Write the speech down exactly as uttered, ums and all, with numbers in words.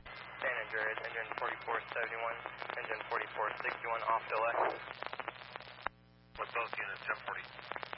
San Andreas, engine forty-four seventy-one, engine forty-four sixty-one off delay. With both units, ten forty.